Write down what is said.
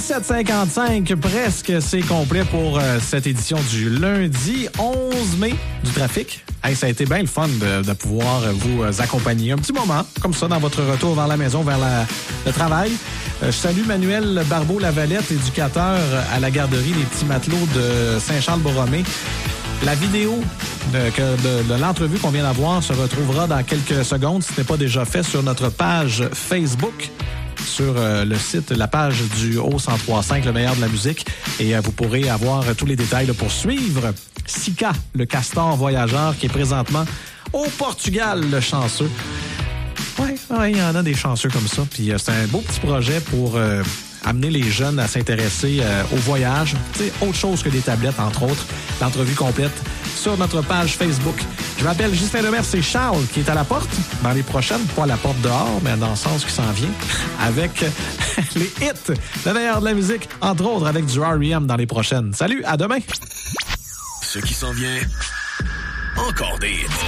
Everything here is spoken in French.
17h55, presque, c'est complet pour cette édition du lundi 11 mai du trafic. Hey, ça a été bien le fun de pouvoir vous accompagner un petit moment, comme ça, dans votre retour vers la maison, vers le travail. Je salue Manuel Barbeau-Lavalette, éducateur à la garderie Les Petits Matelots de Saint-Charles-Borromée. La vidéo de l'entrevue qu'on vient d'avoir se retrouvera dans quelques secondes, si ce n'est pas déjà fait, sur notre page Facebook, sur le site, la page du Haut-1035, le meilleur de la musique. Et vous pourrez avoir tous les détails pour suivre Sika, le castor voyageur, qui est présentement au Portugal, le chanceux. Oui, il y en a des chanceux comme ça. Puis c'est un beau petit projet pour amener les jeunes à s'intéresser au voyage. Tu sais, autre chose que des tablettes, entre autres. L'entrevue complète sur notre page Facebook. Je m'appelle Justin Demers, c'est Charles qui est à la porte dans les prochaines, pas à la porte dehors, mais dans le sens qui s'en vient, avec les hits, le meilleur de la musique, entre autres avec du R.E.M. dans les prochaines. Salut, à demain! Ce qui s'en vient, encore des hits.